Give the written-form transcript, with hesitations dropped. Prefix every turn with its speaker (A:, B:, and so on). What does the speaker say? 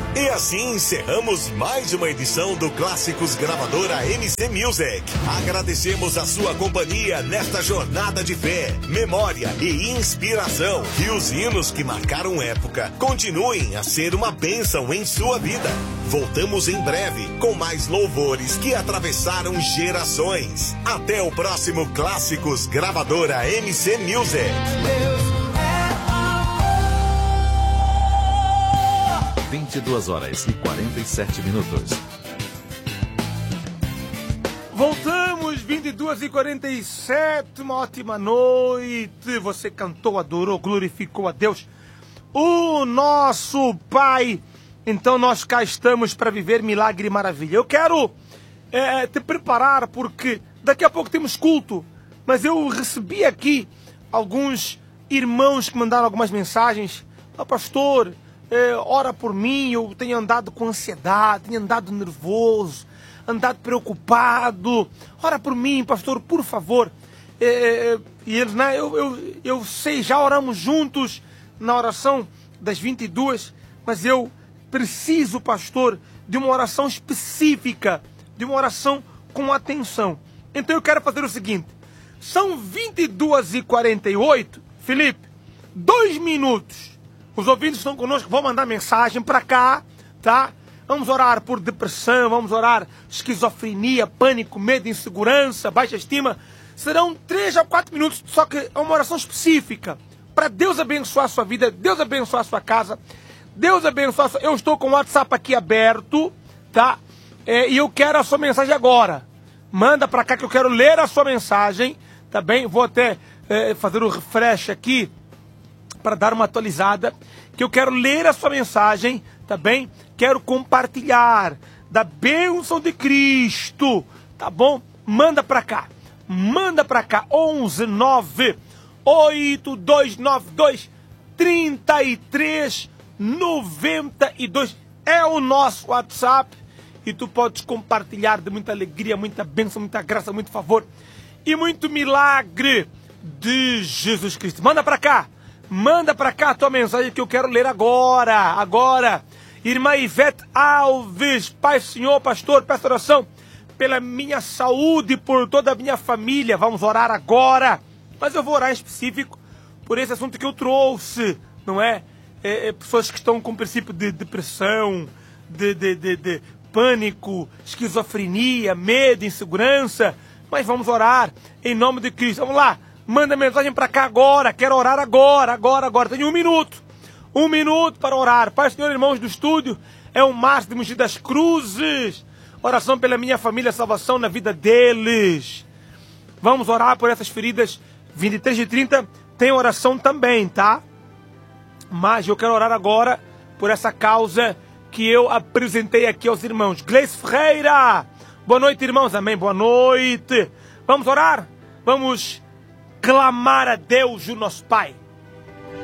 A: E assim encerramos mais uma edição do Clássicos Gravadora MC Music. Agradecemos a sua companhia nesta jornada de fé, memória e inspiração. E os hinos que marcaram época continuem a ser uma bênção em sua vida. Voltamos em breve com mais louvores que atravessaram gerações. Até o próximo Clássicos Gravadora MC Music.
B: 22h47.
C: Voltamos, 22h47, uma ótima noite. Você cantou, adorou, glorificou a Deus, o nosso Pai. Então nós cá estamos para viver milagre e maravilha. Eu quero te preparar porque daqui a pouco temos culto. Mas eu recebi aqui alguns irmãos que mandaram algumas mensagens. Pastor, ora por mim, eu tenho andado com ansiedade, tenho andado nervoso, andado preocupado. Ora por mim, pastor, por favor. E eles, né, eu sei, já oramos juntos na oração das 22, mas eu preciso, pastor, de uma oração específica, de uma oração com atenção. Então eu quero fazer o seguinte, são 22h48, Felipe, 2 minutos. Os ouvintes estão conosco, vão mandar mensagem para cá, tá? Vamos orar por depressão, vamos orar esquizofrenia, pânico, medo, insegurança, baixa estima. Serão 3 a 4 minutos, só que é uma oração específica. Para Deus abençoar a sua vida, Deus abençoar a sua casa, Deus abençoar a sua... Eu estou com o WhatsApp aqui aberto, tá? E eu quero a sua mensagem agora. Manda para cá que eu quero ler a sua mensagem, tá bem? Vou até fazer o refresh aqui, para dar uma atualizada, que eu quero ler a sua mensagem, tá bem? Quero compartilhar da bênção de Cristo, tá bom? Manda pra cá, 11 9 8292 3392 é o nosso WhatsApp e tu podes compartilhar de muita alegria, muita bênção, muita graça, muito favor e muito milagre de Jesus Cristo. Manda pra cá a tua mensagem que eu quero ler agora. Irmã Ivete Alves, Pai, Senhor, pastor, peço oração pela minha saúde, por toda a minha família. Vamos orar agora. Mas eu vou orar em específico por esse assunto que eu trouxe, não é? Pessoas que estão com princípio de depressão, de pânico, esquizofrenia, medo, insegurança. Mas vamos orar em nome de Cristo. Vamos lá. Manda mensagem para cá agora, quero orar agora. Tenho 1 minuto. 1 minuto para orar. Pai, Senhor, irmãos do estúdio, é o Márcio de Mogi das Cruzes. Oração pela minha família, salvação na vida deles. Vamos orar por essas feridas. 23h30 tem oração também, tá? Mas eu quero orar agora por essa causa que eu apresentei aqui aos irmãos. Gleice Ferreira. Boa noite, irmãos. Amém. Boa noite. Vamos orar? Vamos clamar a Deus, o nosso Pai.